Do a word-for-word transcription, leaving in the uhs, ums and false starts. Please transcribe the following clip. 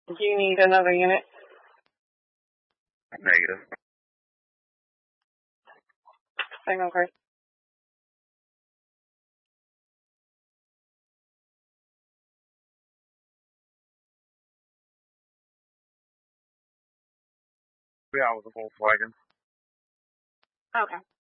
Do you need another unit? Negative. Hang on, Chris. Yeah, I was a Volkswagen. Okay.